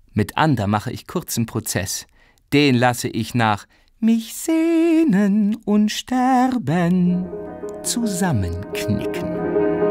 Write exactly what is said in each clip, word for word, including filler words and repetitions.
Mit ander mache ich kurzen Prozess. Den lasse ich nach mich sehnen und sterben zusammenknicken.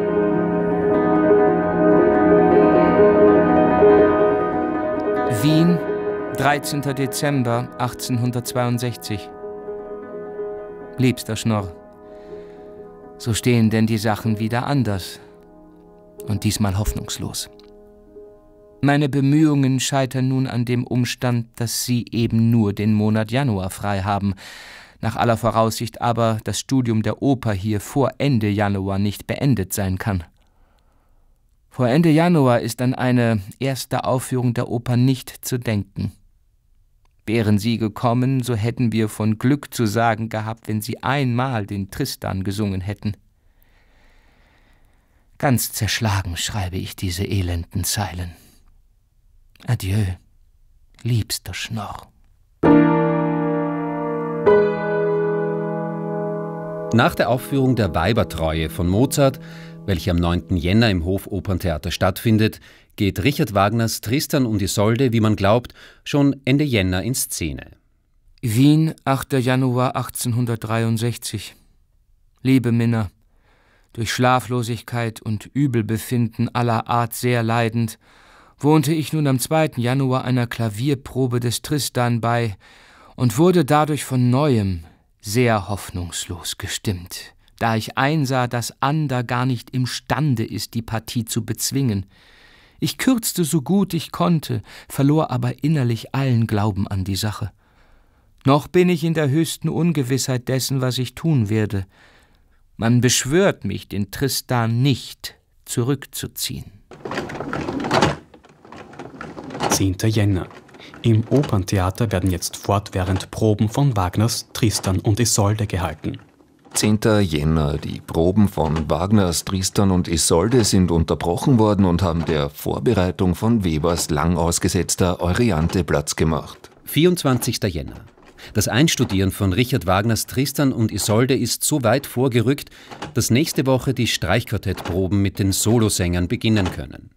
Wien, dreizehnter Dezember achtzehnhundertzweiundsechzig. Liebster Schnorr, so stehen denn die Sachen wieder anders und diesmal hoffnungslos. Meine Bemühungen scheitern nun an dem Umstand, dass Sie eben nur den Monat Januar frei haben, nach aller Voraussicht aber das Studium der Oper hier vor Ende Januar nicht beendet sein kann. Vor Ende Januar ist an eine erste Aufführung der Oper nicht zu denken. Wären Sie gekommen, so hätten wir von Glück zu sagen gehabt, wenn Sie einmal den Tristan gesungen hätten. Ganz zerschlagen schreibe ich diese elenden Zeilen. Adieu, liebster Schnorr. Nach der Aufführung der Weibertreue von Mozart, welche am neunten Jänner im Hofoperntheater stattfindet, geht Richard Wagners Tristan und Isolde, wie man glaubt, schon Ende Jänner in Szene. Wien, achter Januar achtzehnhundertdreiundsechzig. Liebe Minna, durch Schlaflosigkeit und Übelbefinden aller Art sehr leidend, wohnte ich nun am zweiten Januar einer Klavierprobe des Tristan bei und wurde dadurch von Neuem sehr hoffnungslos gestimmt, da ich einsah, dass Ander gar nicht imstande ist, die Partie zu bezwingen. Ich kürzte so gut ich konnte, verlor aber innerlich allen Glauben an die Sache. Noch bin ich in der höchsten Ungewissheit dessen, was ich tun werde. Man beschwört mich, den Tristan nicht zurückzuziehen. zehnter Jänner. Im Operntheater werden jetzt fortwährend Proben von Wagners Tristan und Isolde gehalten. zehnter Jänner. Die Proben von Wagners Tristan und Isolde sind unterbrochen worden und haben der Vorbereitung von Webers lang ausgesetzter Euryanthe Platz gemacht. vierundzwanzigster Jänner. Das Einstudieren von Richard Wagners Tristan und Isolde ist so weit vorgerückt, dass nächste Woche die Streichquartettproben mit den Solosängern beginnen können.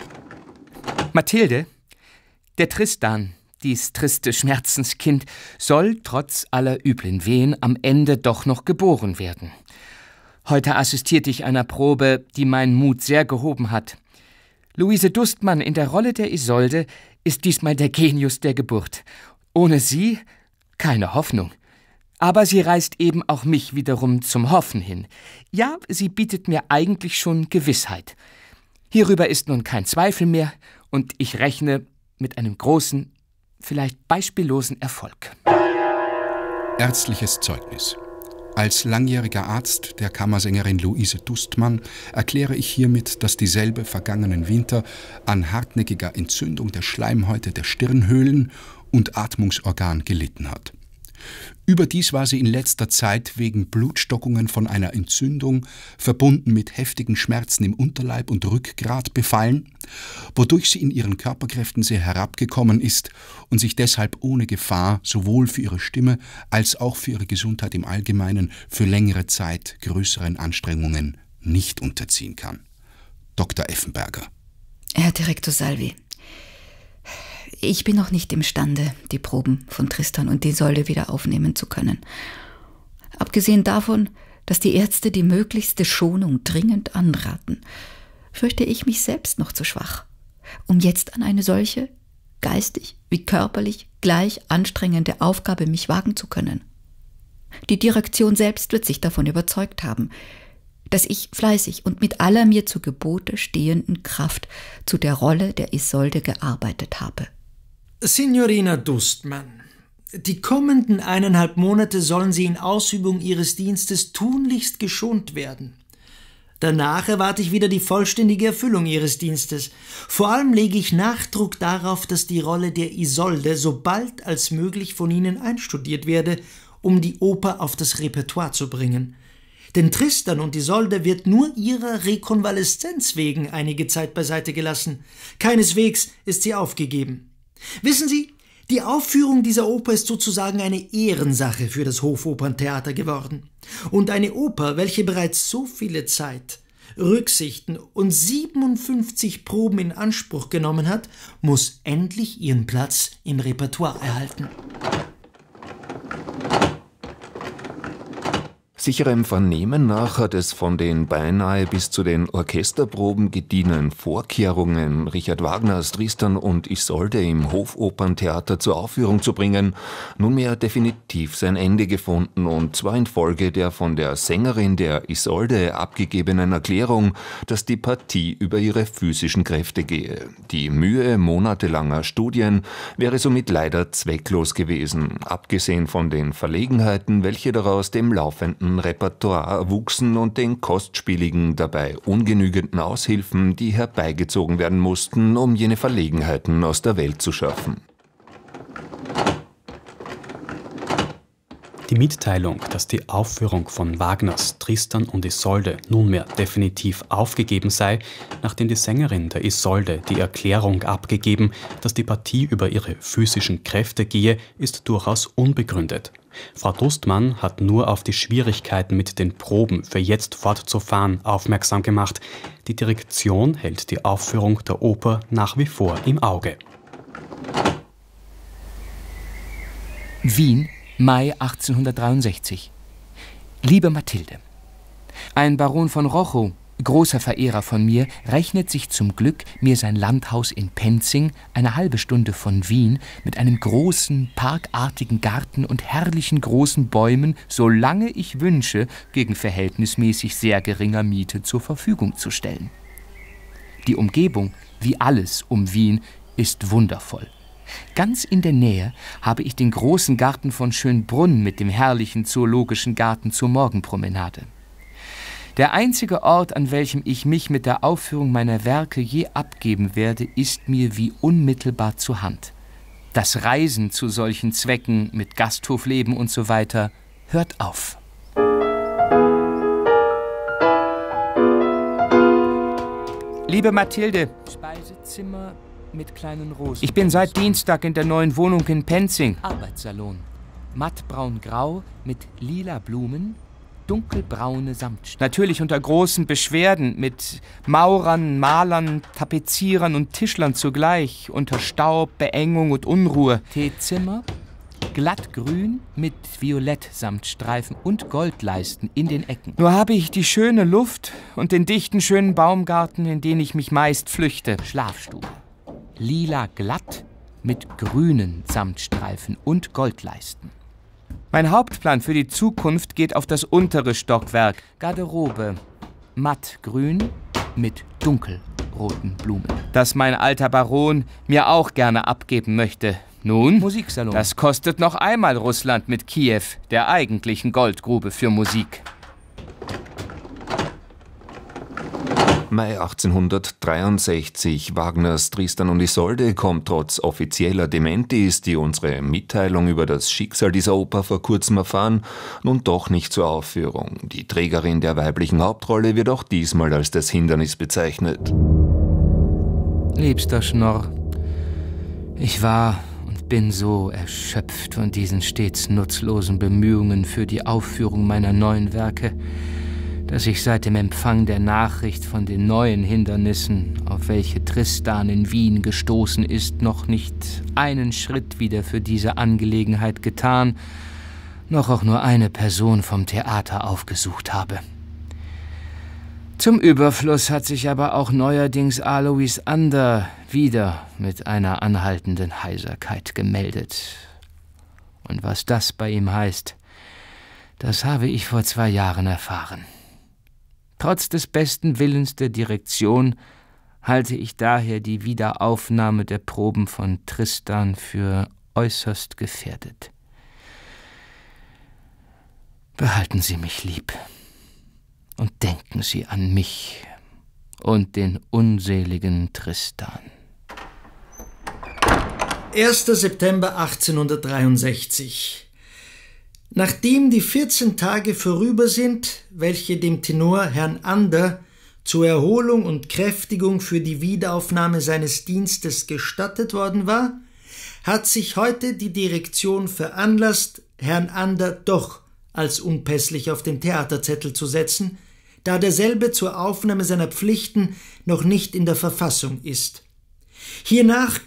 Mathilde, der Tristan, dies triste Schmerzenskind, soll trotz aller üblen Wehen am Ende doch noch geboren werden. Heute assistierte ich einer Probe, die meinen Mut sehr gehoben hat. Luise Dustmann in der Rolle der Isolde ist diesmal der Genius der Geburt. Ohne sie keine Hoffnung. Aber sie reißt eben auch mich wiederum zum Hoffen hin. Ja, sie bietet mir eigentlich schon Gewissheit. Hierüber ist nun kein Zweifel mehr und ich rechne mit einem großen, vielleicht beispiellosen Erfolg. Ärztliches Zeugnis. Als langjähriger Arzt der Kammersängerin Luise Dustmann erkläre ich hiermit, dass dieselbe vergangenen Winter an hartnäckiger Entzündung der Schleimhäute der Stirnhöhlen und Atmungsorgan gelitten hat. Überdies war sie in letzter Zeit wegen Blutstockungen von einer Entzündung, verbunden mit heftigen Schmerzen im Unterleib und Rückgrat befallen, wodurch sie in ihren Körperkräften sehr herabgekommen ist und sich deshalb ohne Gefahr sowohl für ihre Stimme als auch für ihre Gesundheit im Allgemeinen für längere Zeit größeren Anstrengungen nicht unterziehen kann. Doktor Effenberger. Herr Direktor Salvi, ich bin noch nicht imstande, die Proben von Tristan und Isolde wieder aufnehmen zu können. Abgesehen davon, dass die Ärzte die möglichste Schonung dringend anraten, fürchte ich mich selbst noch zu schwach, um jetzt an eine solche, geistig wie körperlich gleich anstrengende Aufgabe mich wagen zu können. Die Direktion selbst wird sich davon überzeugt haben, dass ich fleißig und mit aller mir zu Gebote stehenden Kraft zu der Rolle der Isolde gearbeitet habe. Signorina Dustmann, die kommenden eineinhalb Monate sollen Sie in Ausübung Ihres Dienstes tunlichst geschont werden. Danach erwarte ich wieder die vollständige Erfüllung Ihres Dienstes. Vor allem lege ich Nachdruck darauf, dass die Rolle der Isolde so bald als möglich von Ihnen einstudiert werde, um die Oper auf das Repertoire zu bringen. Denn Tristan und Isolde wird nur ihrer Rekonvaleszenz wegen einige Zeit beiseite gelassen. Keineswegs ist sie aufgegeben. Wissen Sie, die Aufführung dieser Oper ist sozusagen eine Ehrensache für das Hofoperntheater geworden. Und eine Oper, welche bereits so viele Zeit Rücksichten und siebenundfünfzig Proben in Anspruch genommen hat, muss endlich ihren Platz im Repertoire erhalten. Sicherem Vernehmen nach hat es von den beinahe bis zu den Orchesterproben gediehenen Vorkehrungen, Richard Wagners Tristan und Isolde im Hofoperntheater zur Aufführung zu bringen, nunmehr definitiv sein Ende gefunden, und zwar infolge der von der Sängerin der Isolde abgegebenen Erklärung, dass die Partie über ihre physischen Kräfte gehe. Die Mühe monatelanger Studien wäre somit leider zwecklos gewesen, abgesehen von den Verlegenheiten, welche daraus dem laufenden Repertoire wuchsen und den kostspieligen, dabei ungenügenden Aushilfen, die herbeigezogen werden mussten, um jene Verlegenheiten aus der Welt zu schaffen. Die Mitteilung, dass die Aufführung von Wagners Tristan und Isolde nunmehr definitiv aufgegeben sei, nachdem die Sängerin der Isolde die Erklärung abgegeben, dass die Partie über ihre physischen Kräfte gehe, ist durchaus unbegründet. Frau Dustmann hat nur auf die Schwierigkeiten mit den Proben für jetzt fortzufahren aufmerksam gemacht. Die Direktion hält die Aufführung der Oper nach wie vor im Auge. Wien, Mai achtzehnhundertdreiundsechzig. Liebe Mathilde, ein Baron von Rochow, großer Verehrer von mir, rechnet sich zum Glück, mir sein Landhaus in Penzing, eine halbe Stunde von Wien, mit einem großen, parkartigen Garten und herrlichen großen Bäumen, solange ich wünsche, gegen verhältnismäßig sehr geringer Miete zur Verfügung zu stellen. Die Umgebung, wie alles um Wien, ist wundervoll. Ganz in der Nähe habe ich den großen Garten von Schönbrunn mit dem herrlichen zoologischen Garten zur Morgenpromenade. Der einzige Ort, an welchem ich mich mit der Aufführung meiner Werke je abgeben werde, ist mir wie unmittelbar zur Hand. Das Reisen zu solchen Zwecken mit Gasthofleben und so weiter hört auf. Liebe Mathilde, Speisezimmer mit kleinen Rosen. Ich bin seit Dienstag in der neuen Wohnung in Penzing. Arbeitssalon. Mattbraun-grau mit lila Blumen, dunkelbraune Samtstoff. Natürlich unter großen Beschwerden mit Maurern, Malern, Tapezierern und Tischlern zugleich, unter Staub, Beengung und Unruhe. Teezimmer, glattgrün mit Violett-Samtstreifen und Goldleisten in den Ecken. Nur habe ich die schöne Luft und den dichten, schönen Baumgarten, in den ich mich meist flüchte. Schlafstube. Lila glatt mit grünen Samtstreifen und Goldleisten. Mein Hauptplan für die Zukunft geht auf das untere Stockwerk. Garderobe, mattgrün mit dunkelroten Blumen. Das mein alter Baron mir auch gerne abgeben möchte. Nun, Musiksalon. Das kostet noch einmal Russland mit Kiew, der eigentlichen Goldgrube für Musik. Mai achtzehnhundertdreiundsechzig. Wagners Tristan und Isolde kommt trotz offizieller Dementis, die unsere Mitteilung über das Schicksal dieser Oper vor kurzem erfahren, nun doch nicht zur Aufführung. Die Trägerin der weiblichen Hauptrolle wird auch diesmal als das Hindernis bezeichnet. Liebster Schnorr, ich war und bin so erschöpft von diesen stets nutzlosen Bemühungen für die Aufführung meiner neuen Werke, dass ich seit dem Empfang der Nachricht von den neuen Hindernissen, auf welche Tristan in Wien gestoßen ist, noch nicht einen Schritt wieder für diese Angelegenheit getan, noch auch nur eine Person vom Theater aufgesucht habe. Zum Überfluss hat sich aber auch neuerdings Alois Ander wieder mit einer anhaltenden Heiserkeit gemeldet. Und was das bei ihm heißt, das habe ich vor zwei Jahren erfahren. Trotz des besten Willens der Direktion halte ich daher die Wiederaufnahme der Proben von Tristan für äußerst gefährdet. Behalten Sie mich lieb und denken Sie an mich und den unseligen Tristan. erster September achtzehnhundertdreiundsechzig. Nachdem die vierzehn Tage vorüber sind, welche dem Tenor Herrn Ander zur Erholung und Kräftigung für die Wiederaufnahme seines Dienstes gestattet worden war, hat sich heute die Direktion veranlasst, Herrn Ander doch als unpässlich auf den Theaterzettel zu setzen, da derselbe zur Aufnahme seiner Pflichten noch nicht in der Verfassung ist. Hiernach